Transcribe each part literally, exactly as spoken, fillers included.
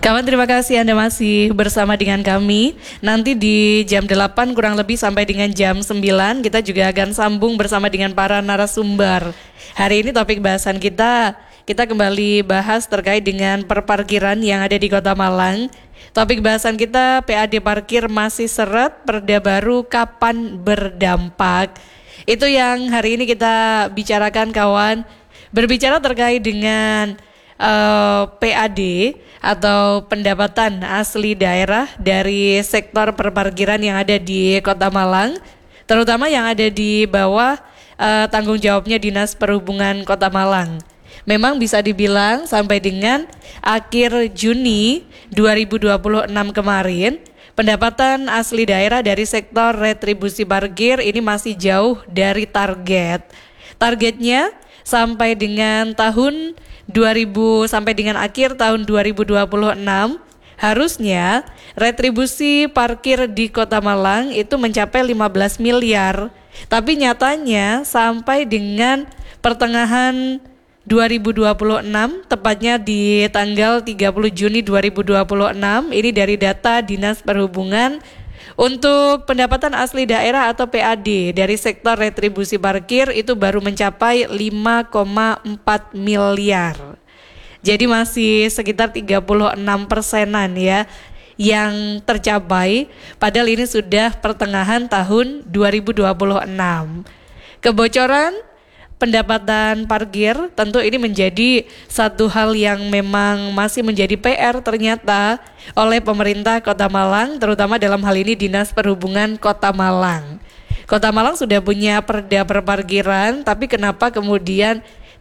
Kawan, terima kasih Anda masih bersama dengan kami. Nanti di jam delapan kurang lebih sampai dengan jam sembilan kita juga akan sambung bersama dengan para narasumber. Hari ini topik bahasan kita, kita kembali bahas terkait dengan perparkiran yang ada di Kota Malang. Topik bahasan kita P A D parkir masih seret, perda baru kapan berdampak. Itu yang hari ini kita bicarakan kawan. Berbicara terkait dengan Uh, P A D atau pendapatan asli daerah dari sektor perparkiran yang ada di Kota Malang, terutama yang ada di bawah uh, tanggung jawabnya Dinas Perhubungan Kota Malang. Memang bisa dibilang sampai dengan akhir Juni dua ribu dua puluh enam kemarin, pendapatan asli daerah dari sektor retribusi parkir ini masih jauh dari target. Targetnya sampai dengan tahun dua ribu sampai dengan akhir tahun dua ribu dua puluh enam harusnya retribusi parkir di Kota Malang itu mencapai lima belas miliar. Tapi nyatanya sampai dengan pertengahan dua ribu dua puluh enam, tepatnya di tanggal tiga puluh Juni dua ribu dua puluh enam, ini dari data Dinas Perhubungan, untuk pendapatan asli daerah atau P A D dari sektor retribusi parkir itu baru mencapai lima koma empat miliar. Jadi masih sekitar tiga puluh enam persenan ya yang tercapai, padahal ini sudah pertengahan tahun dua ribu dua puluh enam. Kebocoran pendapatan parkir tentu ini menjadi satu hal yang memang masih menjadi P R ternyata oleh pemerintah Kota Malang, terutama dalam hal ini Dinas Perhubungan Kota Malang. Kota Malang sudah punya perda perparkiran, tapi kenapa kemudian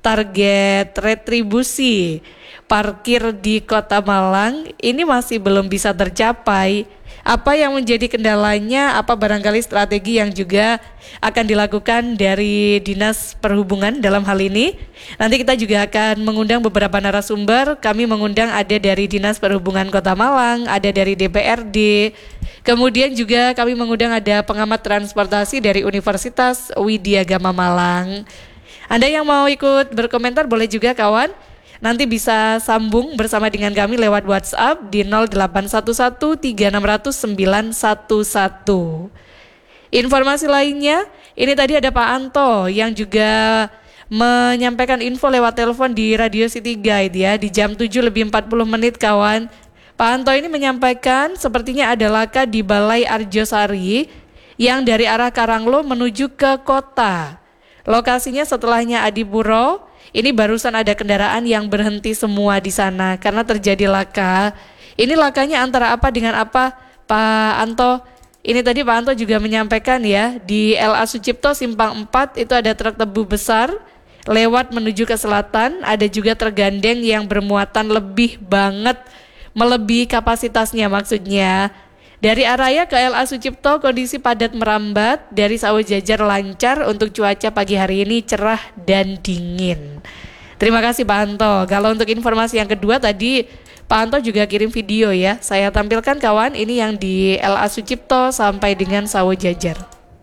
target retribusi parkir di Kota Malang ini masih belum bisa tercapai? Apa yang menjadi kendalanya, apa barangkali strategi yang juga akan dilakukan dari Dinas Perhubungan dalam hal ini? Nanti kita juga akan mengundang beberapa narasumber. Kami mengundang ada dari Dinas Perhubungan Kota Malang, ada dari D P R D. Kemudian juga kami mengundang ada pengamat transportasi dari Universitas Widya Gama Malang. Anda yang mau ikut berkomentar boleh juga kawan. Nanti bisa sambung bersama dengan kami lewat WhatsApp di nol delapan satu satu tiga enam nol nol sembilan satu satu. Informasi lainnya, ini tadi ada Pak Anto yang juga menyampaikan info lewat telepon di Radio City Guide ya, di jam tujuh lebih empat puluh menit kawan. Pak Anto ini menyampaikan sepertinya ada laka di Balai Arjosari yang dari arah Karanglo menuju ke kota. Lokasinya setelahnya Adipuro. Ini barusan ada kendaraan yang berhenti semua di sana karena terjadi laka. Ini lakanya antara apa dengan apa, Pak Anto? Ini tadi Pak Anto juga menyampaikan ya, di L A Sucipto Simpang empat itu ada truk tebu besar lewat menuju ke selatan. Ada juga truk gandeng yang bermuatan lebih banget, melebihi kapasitasnya maksudnya. Dari Araya ke L A Sucipto kondisi padat merambat, dari Sawah Jajar lancar, untuk cuaca pagi hari ini cerah dan dingin. Terima kasih Pak Anto. Kalau untuk informasi yang kedua tadi Pak Anto juga kirim video ya. Saya tampilkan kawan, ini yang di L A Sucipto sampai dengan Sawah Jajar.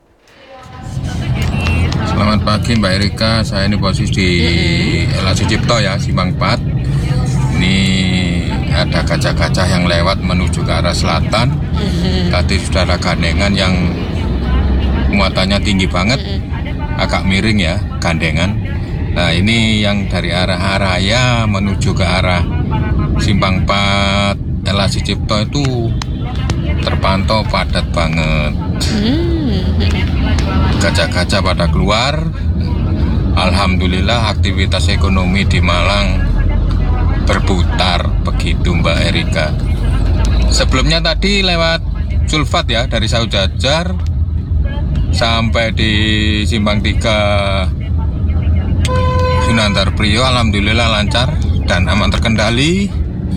Selamat pagi Mbak Erika, saya ini posisi di mm-hmm. L A Sucipto ya, Simpang empat. Ini ada kaca-kaca yang lewat menuju ke arah selatan. Mm-hmm. Tadi sudah ada gandengan yang muatannya tinggi banget, mm-hmm. agak miring ya gandengan. Nah ini yang dari arah Araya menuju ke arah Simpang empat L A Sucipto itu terpantau padat banget. Mm-hmm. Kaca-kaca pada keluar. Alhamdulillah aktivitas ekonomi di Malang berputar begitu Mbak Erika. Sebelumnya tadi lewat Sulfat ya, dari Sawah Jajar sampai di Simpang tiga Sunantar Priyo, alhamdulillah lancar dan aman terkendali.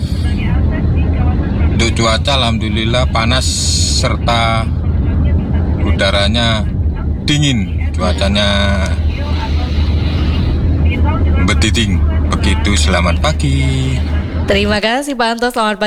Untuk cuaca alhamdulillah panas serta udaranya dingin, cuacanya betiting. Begitu, selamat pagi. Terima kasih Pak Anto, selamat pagi.